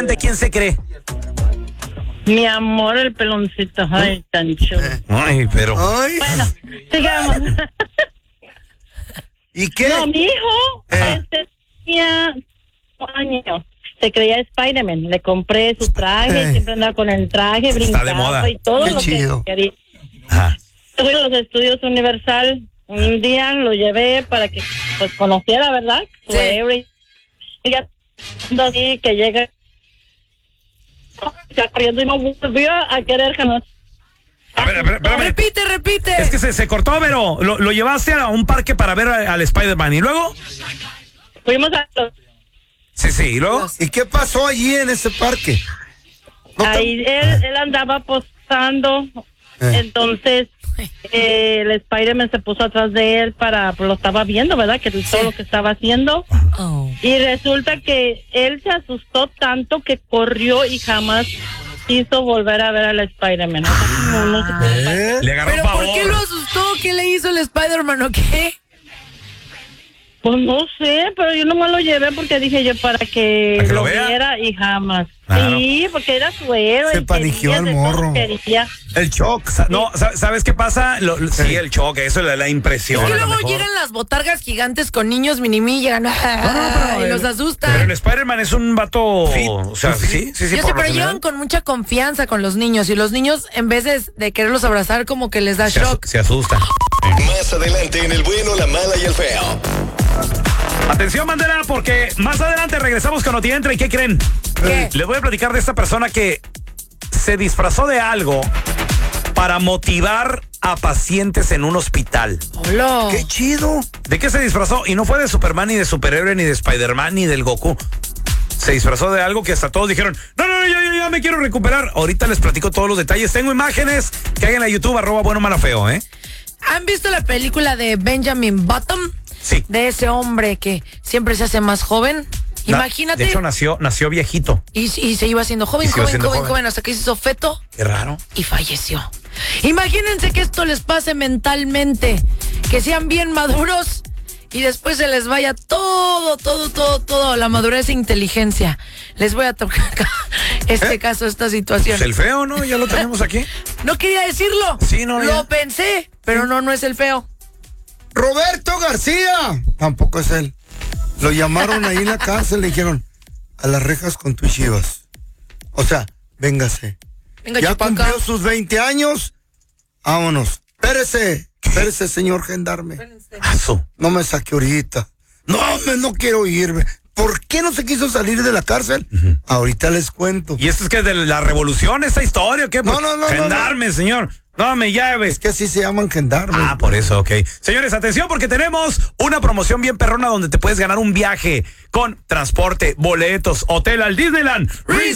siente? ¿Quién se cree? Mi amor, el peloncito. Ay, tan chulo. Ay, pero... Ay. Bueno, sigamos. ¿Y qué? No, mi hijo tenía 5 años. Se creía Spider-Man. Le compré su traje, siempre andaba con el traje, brincaba de moda. y todo Qué lo chido. que quería. Ajá. Fui a los estudios Universal. Un día lo llevé para que pues conociera, ¿verdad? Sí. Y ya así que llega ya corriendo y no volvió a querer jamás. A ver, espérame. Repite. Es que se cortó, pero lo llevaste a un parque para ver al Spider-Man. ¿Y luego? Fuimos a los... Sí, ¿y luego? ¿Y qué pasó allí en ese parque? ¿No te- Ahí él andaba posando, entonces el Spider-Man se puso atrás de él pues lo estaba viendo, ¿verdad? Que todo lo que estaba haciendo. Oh. Y resulta que él se asustó tanto que corrió y jamás quiso volver a ver al Spider-Man. No sé qué pasa. Le agarró ¿Pero pavor. por qué lo asustó? ¿Qué le hizo el Spider-Man o qué? Pues no sé, pero yo nomás lo llevé porque dije yo para que ¿Para que lo lo vea? viera y jamás. Claro. Sí, porque era su héroe. Se y paniqueó quería el de todo, morro. quería. El shock. No, ¿sabes qué pasa? Sí, el choque, eso es la impresión. Es que a lo luego mejor. llegan las botargas gigantes con niños mini-mí, llegan y los Pero asustan. el Spider-Man es un vato... Fit. O sea, sí, Yo sé, por lo pero general. llegan con mucha confianza con los niños y los niños en vez de quererlos abrazar como que les da shock. Se asustan. Más adelante en El Bueno, la Mala y el Feo. Atención, bandera, porque más adelante regresamos con Notientra. ¿Y qué creen? ¿Qué? Les voy a platicar de esta persona que se disfrazó de algo para motivar a pacientes en un hospital. Hola. Qué chido. ¿De qué se disfrazó? Y no fue de Superman, ni de superhéroe, ni de Spider-Man, ni del Goku. Se disfrazó de algo que hasta todos dijeron, no, ya me quiero recuperar. Ahorita les platico todos los detalles. Tengo imágenes que hay en la YouTube, @buenomalafeo, ¿eh? ¿Han visto la película de Benjamin Button? Sí. De ese hombre que siempre se hace más joven. Imagínate. De hecho, nació viejito. Y se iba haciendo joven, Y se iba haciendo joven. joven, hasta que se hizo feto Qué raro. y falleció. Imagínense que esto les pase mentalmente, que sean bien maduros y después se les vaya todo, la madurez e inteligencia. Les voy a tocar caso, esta situación. Pues el feo, ¿no? Ya lo tenemos aquí. No quería decirlo. Sí, no, ya. Lo pensé, pero no es el feo. Roberto García. Tampoco es él. Lo llamaron ahí en la cárcel, le dijeron, a las rejas con tus chivas. O sea, véngase. Venga, Ya chupaca. cumplió sus 20 años. Vámonos. Espérese, señor gendarme. Aso. No me saque ahorita. No quiero irme. ¿Por qué no se quiso salir de la cárcel? Ahorita les cuento. ¿Y esto es que de la revolución, esta historia o qué? No. Gendarme, señor. No me llave. Es que así se llaman gendarmes. Ah, por eso, ok. Señores, atención porque tenemos una promoción bien perrona donde te puedes ganar un viaje con transporte, boletos, hotel al Disneyland.